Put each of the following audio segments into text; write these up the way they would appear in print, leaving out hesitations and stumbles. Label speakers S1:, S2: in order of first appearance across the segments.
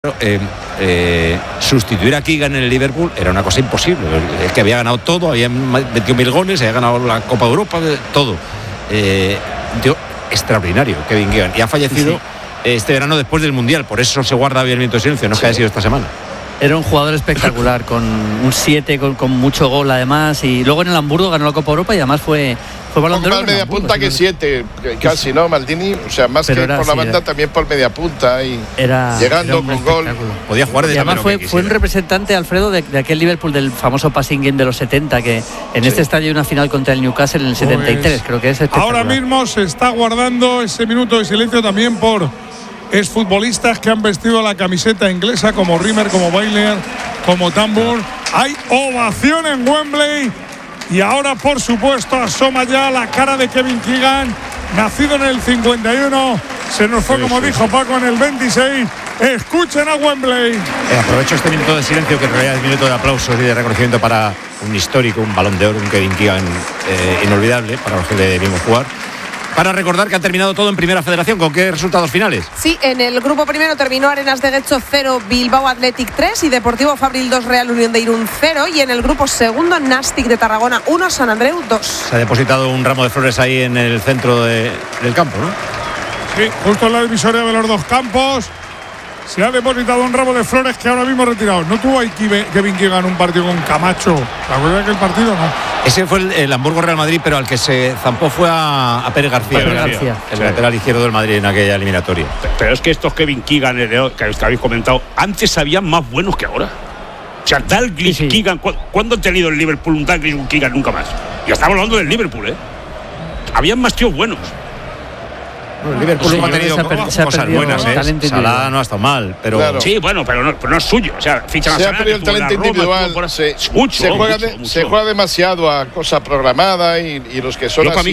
S1: sustituir a Keegan en el Liverpool era una cosa imposible. Es que había ganado todo, había metido 1000 goles, había ganado la Copa de Europa, todo. Extraordinario, Kevin Keegan. Y ha fallecido este verano después del Mundial, por eso se guarda bien el minuto de silencio, no es que haya sido esta semana.
S2: Era un jugador espectacular, con un 7, con mucho gol además, y luego en el Hamburgo ganó la Copa Europa y además fue balón de oro.
S3: Más media punta que 7 casi, ¿no? Maldini, o sea, más que por la banda, también por media punta y llegando con gol.
S1: Podía jugar de.
S2: Y además fue un representante, Alfredo, de aquel Liverpool del famoso passing game de los 70, que en este estadio hay una final contra el Newcastle en el 73, creo que es espectacular.
S4: Ahora mismo se está guardando ese minuto de silencio también por exfutbolistas que han vestido la camiseta inglesa, como Rimmer, como Bailey, como Tambur. Hay ovación en Wembley. Y ahora, por supuesto, asoma ya la cara de Kevin Keegan, nacido en el 51. Se nos fue, como dijo Paco, en el 26. Escuchen a Wembley.
S1: Aprovecho este minuto de silencio, que en realidad es minuto de aplausos y de reconocimiento para un histórico, un balón de oro, un Kevin Keegan inolvidable para los que le vimos jugar. Para recordar que ha terminado todo en Primera Federación. ¿Con qué resultados finales?
S5: Sí, en el grupo primero terminó Arenas de Guecho 0, Bilbao Athletic 3 y Deportivo Fabril 2, Real Unión de Irún 0. Y en el grupo segundo, Nàstic de Tarragona 1, Sant Andreu 2.
S1: Se ha depositado un ramo de flores ahí en el centro del campo, ¿no?
S4: Sí, justo en la divisoria de los dos campos. Se ha depositado un ramo de flores que ahora mismo retirado. ¿No tuvo ahí Kevin Keegan un partido con Camacho? ¿La verdad que el partido no?
S1: Ese fue el Hamburgo Real Madrid, pero al que se zampó fue a Pérez García. El lateral izquierdo del Madrid en aquella eliminatoria.
S6: Pero es que estos Kevin Keegan que habéis comentado, antes habían más buenos que ahora. O sea, Dalglish, Keegan, ¿cuándo ha tenido el Liverpool un Dalglish y un Keegan? Nunca más. Ya estamos hablando del Liverpool, ¿eh? Habían más tíos buenos.
S1: Bueno, el Liverpool ha tenido cosas buenas, ¿eh? Salah no ha estado mal, pero...
S6: Claro. Sí, bueno, pero no es suyo. O sea, fichan a Salah,
S3: se ha perdido el talento individual. Se juega demasiado a cosa programada y los que son así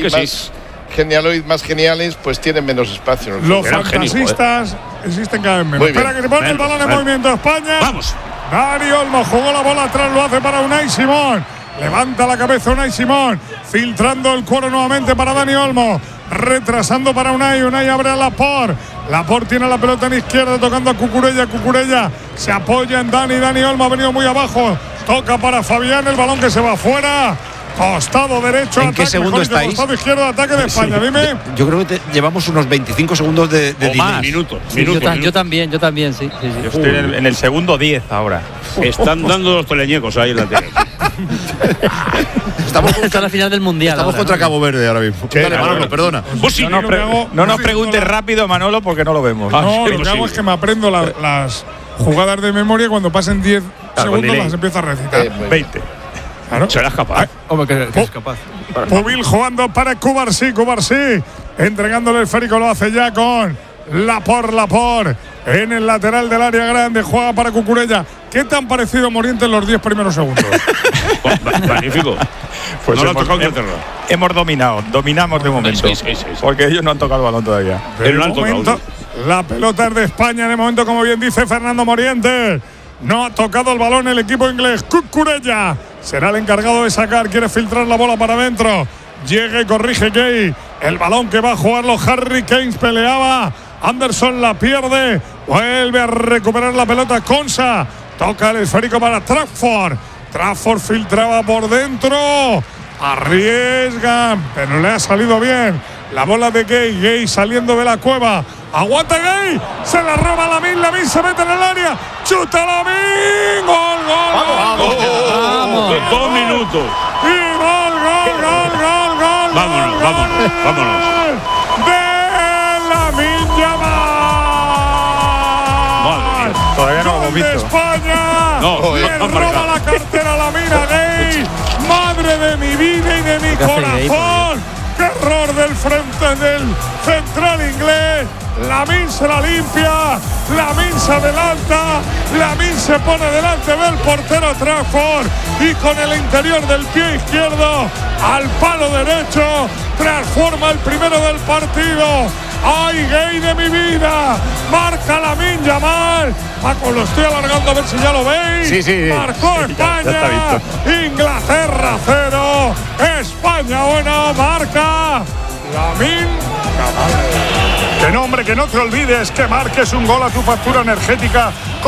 S3: más geniales, pues tienen menos espacio.
S4: Los fantasistas existen cada vez menos. Espera, que se pone el balón en movimiento España.
S6: ¡Vamos!
S4: Dani Olmo jugó la bola atrás, lo hace para Unai Simón. Levanta la cabeza Unai Simón, filtrando el cuero nuevamente para Dani Olmo, retrasando para Unai abre a Laporte tiene la pelota en izquierda, tocando a Cucurella se apoya en Dani Olmo, ha venido muy abajo, toca para Fabián, el balón que se va afuera, costado derecho,
S1: ¿en qué segundo estáis?
S4: Costado izquierdo, ataque de España, dime.
S1: Yo creo que llevamos unos 25 segundos de
S6: minutos.
S2: Yo también, sí.
S7: Yo estoy en el segundo 10 ahora.
S6: Están dando los teleñecos ahí en la tele.
S2: Está la final del Mundial.
S1: Estamos contra Cabo Verde ahora mismo. Dale, Manolo, perdona.
S7: No nos preguntes rápido, Manolo, porque no lo vemos.
S4: No, lo que hago es que me aprendo las jugadas de memoria, cuando pasen 10 segundos las empiezo a recitar.
S7: 20.
S4: Claro.
S6: ¿Serás capaz?
S4: Hombre, que es capaz. Pubil jugando para Cubarsí, entregándole el esférico, lo hace ya con Laporte en el lateral del área grande, juega para Cucurella. ¿Qué te han parecido, Moriente, en los 10 primeros segundos?
S6: Magnífico.
S7: Pues no hemos dominamos de momento. Sí. Porque ellos no han tocado el balón todavía.
S4: La pelota es de España, de momento, como bien dice Fernando Moriente. No ha tocado el balón el equipo inglés. Cucurella será el encargado de sacar, quiere filtrar la bola para adentro. Llega y corrige Gay. El balón que va a jugar los Harry Kane, peleaba. Anderson la pierde, vuelve a recuperar la pelota Konsa, toca el esférico para Trafford filtraba por dentro, arriesgan, pero le ha salido bien la bola de Gay saliendo de la cueva, aguanta Gay, se la roba Lamine se mete en el área, chuta Lamine, gol,
S6: vamos. 2 minutos
S4: y gol.
S6: Vámonos.
S7: Todavía no lo hemos visto.
S4: España le roba la cartera a Lamine Gay. Madre de mi vida y de mi corazón. Qué error del frente del central inglés. Lamine se la limpia, Lamine se adelanta, Lamine se pone delante del portero Trafford y con el interior del pie izquierdo al palo derecho transforma el primero del partido. ¡Ay, Gay de mi vida! Marca Lamine Yamal. Paco, lo estoy alargando a ver si ya lo veis.
S1: Sí.
S4: Marcó España. Inglaterra 0. España 1. Marca Lamine Yamal. Que no te olvides que marques un gol a tu factura energética.